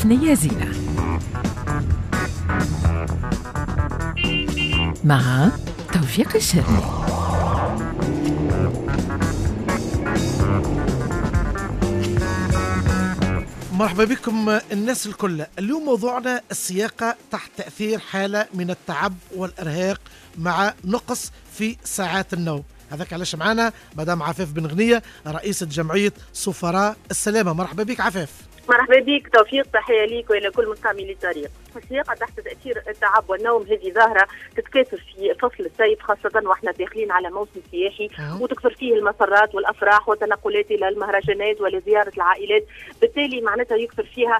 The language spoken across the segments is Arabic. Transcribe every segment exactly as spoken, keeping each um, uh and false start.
ثنية زينة مع توفيق الشرني. مرحبا بكم الناس الكل. اليوم موضوعنا السياقة تحت تأثير حالة من التعب والإرهاق مع نقص في ساعات النوم. هذاك علاش معنا مدام عفاف بن غنية رئيسة جمعية سفراء السلامة. مرحبا بك عفاف. مرحبا بك توفيق، تحية ليك وإلى كل مستعملي الطريق. السياقة تحت تأثير التعب والنوم هذه ظاهرة تتكاثر في فصل الصيف، خاصة واحنا داخلين على موسم سياحي أه. وتكثر فيه المسرات والأفراح والتنقلات إلى المهرجانات ولزيارة العائلات، بالتالي معناتها يكثر فيها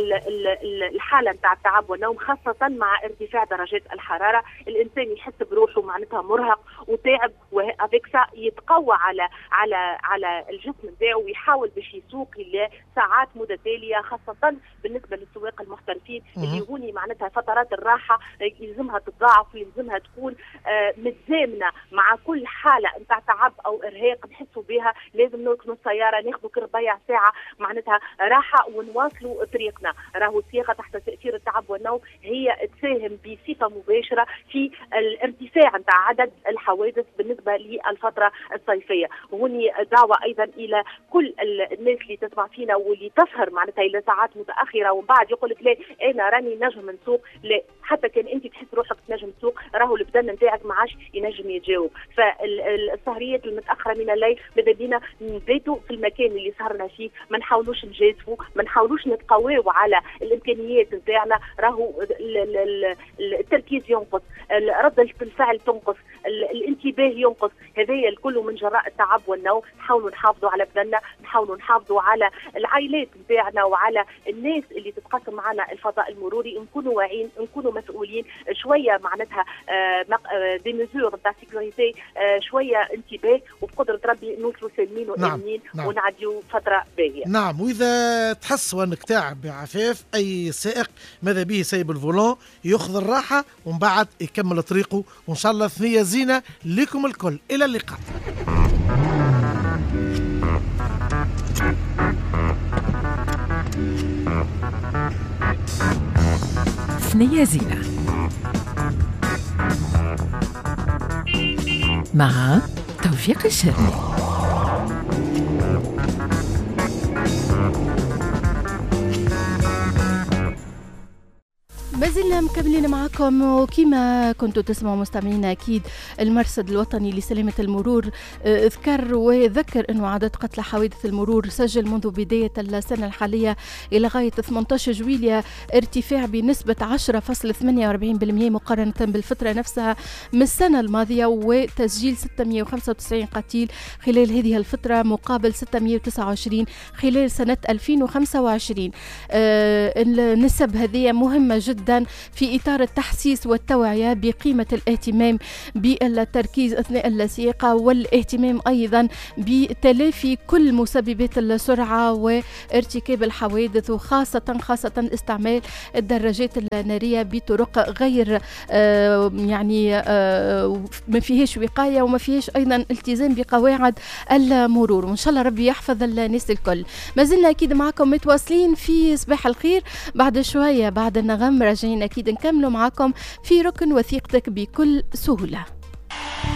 الحالة نتاع التعب والنوم، خاصة مع ارتفاع درجات الحرارة. الإنسان يحس بروحه معناتها مرهق وتعب، وافيك سا يتقوى على على على الجسم نتاعو ويحاول باش يسوق لساعات متتالية، خاصة بالنسبة للسواق المحترفين أه. اللي هوني معناتها فترات الراحة يلزمها تتضاعف ويلزمها تكون آه متزامنة مع كل حالة نتاع تعب أو إرهاق نحسوا بها. لازم نركنوا السيارة، ناخذوا كربيع ساعة معناتها راحة ونواصلوا طريقنا. راهو السياقة تحت تأثير التعب والنوم هي تساهم بصفة مباشرة في الارتفاع نتاع عدد الحوادث بالنسبة للفترة الصيفية. وهوني دعوة أيضا إلى كل الناس اللي تسمع فينا واللي تسهر معناتها إلى ساعات متأخرة ومن بعد يقول لك لا أنا راني نجم نسوق، لا حتى كان انت تحس روحك تنجم تسوق راهو البدن نتاعك ما عادش ينجم يجاوب. فالسهريات المتاخره من الليل ماذا بينا نباتوا في المكان اللي سهرنا فيه، ما نحاولوش نجازفوا، ما نحاولوش نتقواو على الامكانيات نتاعنا. راهو التركيز ينقص، ردة الفعل تنقص، الانتباه ينقص، هذايا الكل من جراء التعب والنوم. نحاولوا نحافظوا على بدننا، نحاولوا نحافظوا على العائلات نتاعنا وعلى الناس اللي تتقاسم معنا الفضاء المروري، نكونوا واعيين، نكونوا مسؤولين شويه معناتها دي ميزور نتاع سيكوريتي، شويه انتباه، وبقدره ربي نوصلوا سالمين وامنين نعم. ونعديوا فتره باهيه. نعم. واذا تحس وانك تعب يا عفاف، اي سائق ماذا به سايب الفولون ياخذ الراحه ومن بعد يكمل طريقه، وان شاء الله ثنية زينه لكم الكل. الى اللقاء. ثنية زينة مع توفيق الشرني. ما زلنا مكملين معكم، وكما كنتوا تسمعوا مستمعينا أكيد المرصد الوطني لسلامة المرور اذكر وذكر أنه عدد قتلى حوادث المرور سجل منذ بداية السنة الحالية إلى غاية ثمانية عشر جويلية ارتفاع بنسبة عشرة فاصلة ثمانية وأربعين بالمئة مقارنة بالفترة نفسها من السنة الماضية، وتسجيل ستمئة وخمسة وتسعين قتيل خلال هذه الفترة مقابل ستمئة وتسعة وعشرين خلال سنة ألفين وخمسة وعشرين. آه النسب هذه مهمة جدا في إطار التحسيس والتوعية بقيمة الاهتمام بالتركيز أثناء السياقة، والاهتمام أيضا بتلافي كل مسببات السرعة وارتكاب الحوادث، وخاصة خاصة استعمال الدراجات النارية بطرق غير آه يعني آه ما فيهاش وقاية وما فيهاش أيضا التزام بقواعد المرور. وإن شاء الله ربي يحفظ الناس الكل. ما زلنا أكيد معكم متواصلين في صباح الخير. بعد شوية بعد النغم راجعين أكيد نكملوا معكم في ركن وثيقتك بكل سهولة.